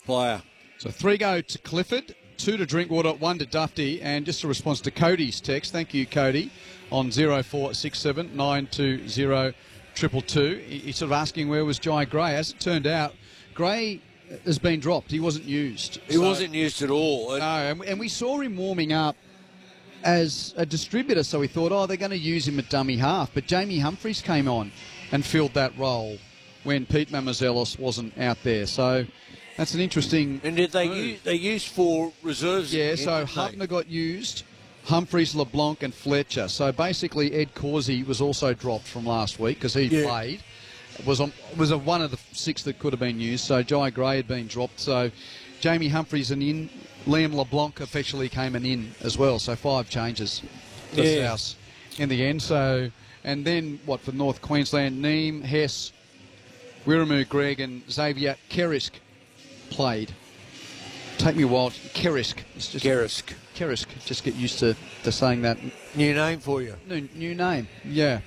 player. So 3 go to Clifford, 2 to Drinkwater, 1 to Dufty, and just a response to Cody's text. Thank you, Cody, on 0467 920 222. He's sort of asking where was Jai Gray. As it turned out, Gray has been dropped. He wasn't used. He wasn't used at all. No, and we saw him warming up as a distributor, so we thought, they're going to use him at dummy half. But Jamie Humphries came on and filled that role when Pete Mamazelos wasn't out there. So that's an interesting... And did they used 4 reserves? Yeah, so Hutner got used, Humphries, LeBlanc and Fletcher. So basically Ed Causey was also dropped from last week because he played. Was one of the 6 that could have been used. So Jai Gray had been dropped. So Jamie Humphries and in. Liam LeBlanc officially came in as well. So 5 changes for South in the end. So, and then for North Queensland, Neem, Hess, Wiramu, Greg and Xavier Kerisk played. Take me a while. Kerisk. Kerisk. Just get used to saying that. New name for you. New name. Yeah.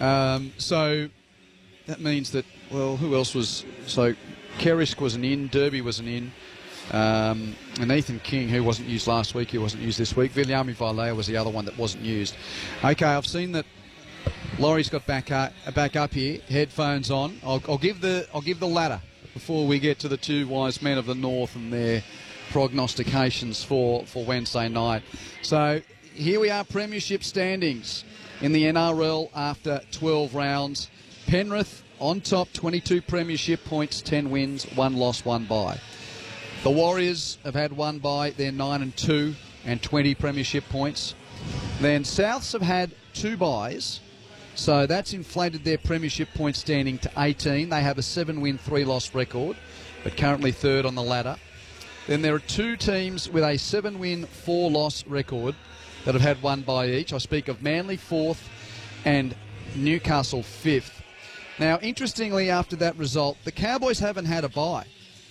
So that means that, who else was... So Kerisk was an in, Derby was an in. And Ethan King, who wasn't used last week, he wasn't used this week. Viliami Vailea was the other one that wasn't used. Okay, I've seen that Laurie's got back up here, headphones on. I'll give the ladder before we get to the 2 wise men of the North and their prognostications for Wednesday night. So here we are, Premiership standings in the NRL after 12 rounds. Penrith on top, 22 Premiership points, 10 wins, 1 loss, 1 bye. The Warriors have had 1 bye, they're 9-2 and 20 Premiership points. Then Souths have had 2 byes, so that's inflated their Premiership point standing to 18. They have a 7-win, 3-loss record, but currently 3rd on the ladder. Then there are 2 teams with a 7-win, 4-loss record that have had 1 bye each. I speak of Manly 4th and Newcastle 5th. Now, interestingly, after that result, the Cowboys haven't had a bye.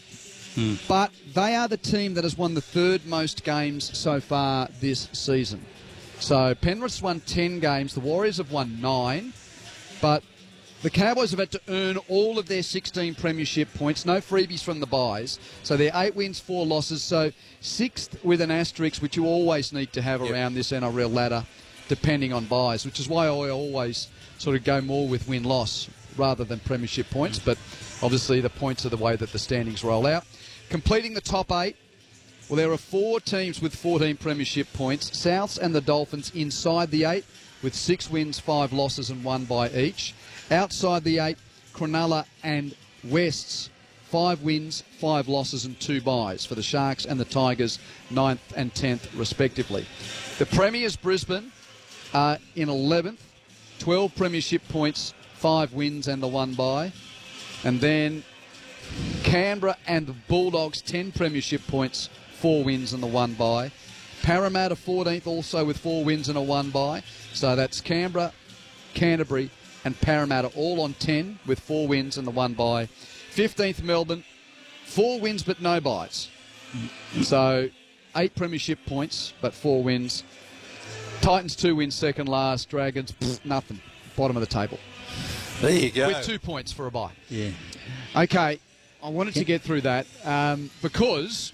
But they are the team that has won the 3rd most games so far this season. So Penrith's won 10 games, the Warriors have won 9, but the Cowboys have had to earn all of their 16 Premiership points, no freebies from the byes. So they're 8 wins, 4 losses, so 6th with an asterisk, which you always need to have around this NRL ladder, depending on byes, which is why I always sort of go more with win-loss rather than Premiership points, but obviously the points are the way that the standings roll out. Completing the top 8, there are 4 teams with 14 Premiership points. Souths and the Dolphins inside the 8 with 6 wins, 5 losses and 1 bye each. Outside the 8, Cronulla and Wests, 5 wins, 5 losses and 2 byes for the Sharks and the Tigers, 9th and 10th respectively. The Premiers, Brisbane, are in 11th, 12 Premiership points, 5 wins and the 1 bye. And then Canberra and the Bulldogs, 10 Premiership points, 4 wins and the 1 bye. Parramatta 14th also with 4 wins and a 1 bye. So that's Canberra, Canterbury and Parramatta all on 10 with 4 wins and the 1 bye. 15th Melbourne, 4 wins but no byes. So 8 Premiership points but 4 wins. Titans 2 wins, second last. Dragons, nothing. Bottom of the table. There you go. With 2 points for a bye. Yeah. Okay, I wanted to get through that because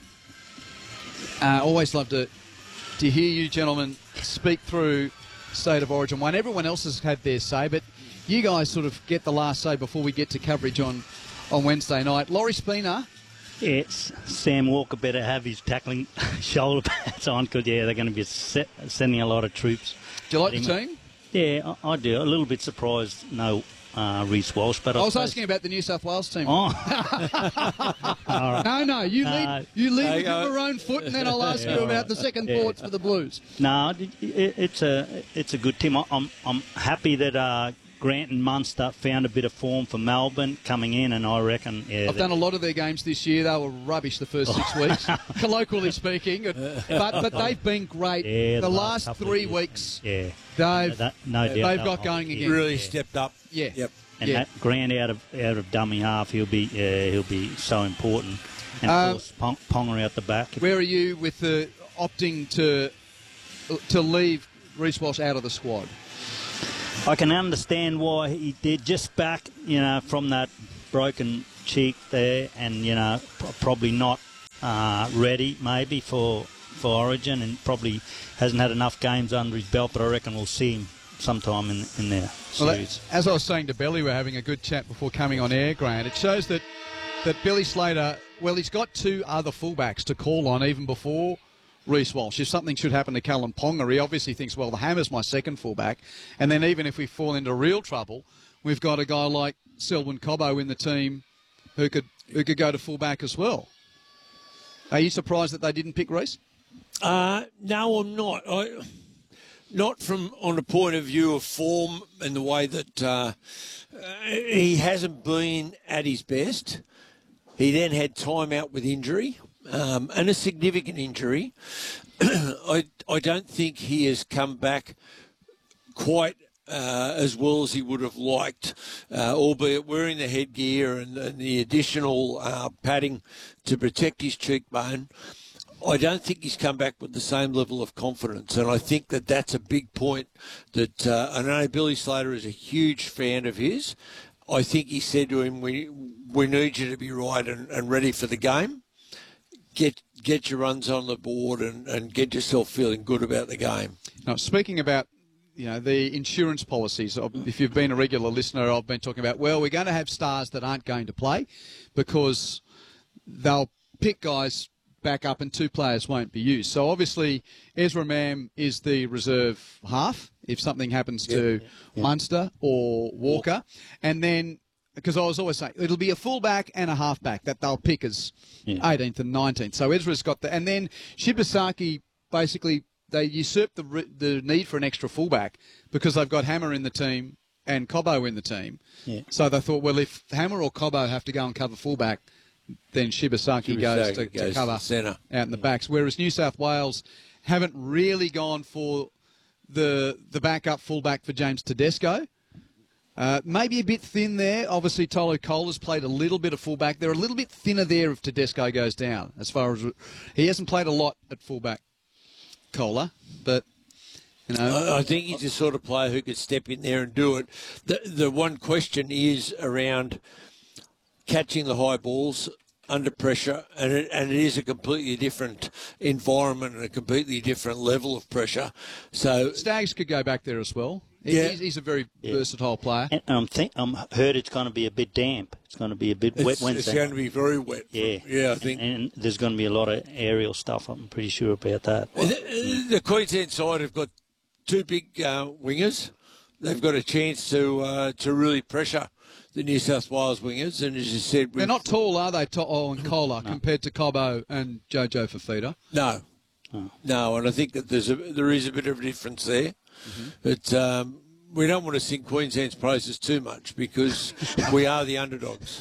I always love to hear you gentlemen speak through State of Origin 1. Everyone else has had their say, but you guys sort of get the last say before we get to coverage on Wednesday night. Laurie Spina. Yes, Sam Walker better have his tackling shoulder pads on because, they're going to be sending a lot of troops. Do you like the team? Yeah, I do. A little bit surprised no Reece Walsh, but I was asking about the New South Wales team. Oh. All right. No, you lead with your own foot, and then I'll ask you about the second thoughts for the Blues. No, it's a good team. I'm happy that Grant and Munster found a bit of form for Melbourne coming in, and I reckon... I've done a lot of their games this year. They were rubbish the first 6 weeks, colloquially speaking, but they've been great. Yeah, the last 3 weeks, yeah, they've got going again. Really stepped up. Yeah. Yep. And that Grant out of dummy half, he'll be so important. And of course, Ponga out the back. Where are you with the opting to leave Reece Walsh out of the squad? I can understand why he did, just back, from that broken cheek there, and probably not ready maybe for Origin, and probably hasn't had enough games under his belt, but I reckon we'll see him sometime in their series. Well, as I was saying to Belly, we're having a good chat before coming on air, Grant. It shows that Billy Slater, well, he's got two other fullbacks to call on even before Reece Walsh. If something should happen to Callum Ponga, he obviously thinks, well, the Hammer's my second fullback. And then even if we fall into real trouble, we've got a guy like Selwyn Cobbo in the team who could go to fullback as well. Are you surprised that they didn't pick Reece? No, I'm not. Not from on the point of view of form and the way that he hasn't been at his best. He then had time out with injury, and a significant injury. I don't think he has come back quite as well as he would have liked, albeit wearing the headgear and the additional padding to protect his cheekbone. I don't think he's come back with the same level of confidence, and I think that that's a big point. That I know Billy Slater is a huge fan of his. I think he said to him, "We need you to be right and ready for the game. Get your runs on the board and get yourself feeling good about the game." Now, speaking about the insurance policies, if you've been a regular listener, I've been talking about, well, we're going to have stars that aren't going to play because they'll pick guys back up and two players won't be used. So obviously Ezra Mam is the reserve half if something happens to Munster or Walker. And then, because I was always saying, it'll be a fullback and a halfback that they'll pick as 18th and 19th. So Ezra's got that. And then Shibasaki, basically, they usurped the need for an extra fullback because they've got Hammer in the team and Cobbo in the team. Yeah. So they thought, well, if Hammer or Cobbo have to go and cover fullback, then Shibasaki goes to cover centre out in the backs. Whereas New South Wales haven't really gone for the backup fullback for James Tedesco. Maybe a bit thin there. Obviously, Tolu Cola's played a little bit of fullback. They're a little bit thinner there if Tedesco goes down. As far as he hasn't played a lot at fullback, Cola, but I think he's the sort of player who could step in there and do it. The one question is around catching the high balls under pressure, and it is a completely different environment and a completely different level of pressure. So Staggs could go back there as well. He's a very versatile player. And I'm heard it's going to be a bit damp. It's going to be a bit wet Wednesday. It's going to be very wet. I think. And there's going to be a lot of aerial stuff. I'm pretty sure about that. The Queensland side have got two big wingers. They've got a chance to really pressure the New South Wales wingers, and as you said, they're not tall, are they? To'o and Kola compared to Cobbo and Jojo Fafita. No, and I think that there is a bit of a difference there. Mm-hmm. But we don't want to sing Queensland's praises too much because we are the underdogs.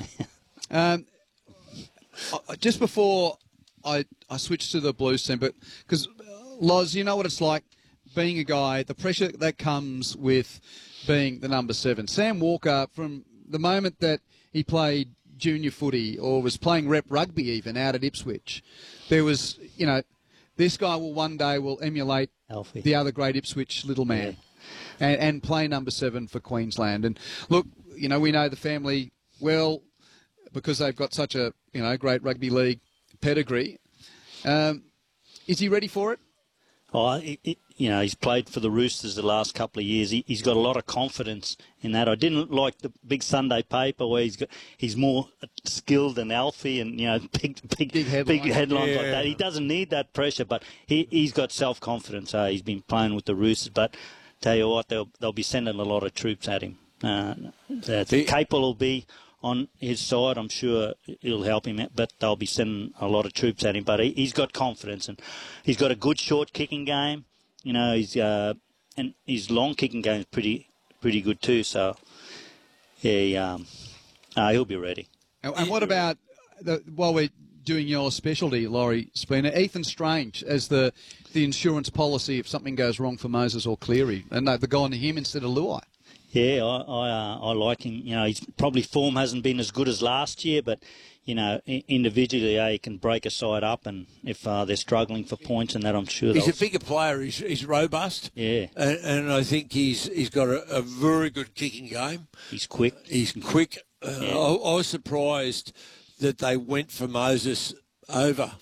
Just before I switch to the Blues team, but because Loz, you know what it's like being a guy, the pressure that comes with being the number 7. Sam Walker, from the moment that he played junior footy or was playing rep rugby even out at Ipswich, there was, this guy one day will emulate Alfie, the other great Ipswich little man, and play number 7 for Queensland. And look, we know the family well because they've got such a great rugby league pedigree. Is he ready for it? Oh, he's played for the Roosters the last couple of years. He's got a lot of confidence in that. I didn't like the big Sunday paper where he's more skilled than Alfie and big headlines like that. He doesn't need that pressure, but he's got self-confidence. He's been playing with the Roosters, but tell you what, they'll be sending a lot of troops at him. Capel will be on his side. I'm sure it'll help him, but they'll be sending a lot of troops at him. But he's got confidence, and he's got a good short kicking game. And his long kicking game is pretty good too. So, he'll be ready. And what about while we're doing your specialty, Laurie Spooner, Ethan Strange as the insurance policy if something goes wrong for Moses or Cleary, and they've gone to him instead of Luai? Yeah, I like him. His probably form hasn't been as good as last year, but individually, he can break a side up, and if they're struggling for points and that, I'm sure he's a bigger player. He's robust. Yeah, and I think he's got a very good kicking game. He's quick. I was surprised that they went for Moses over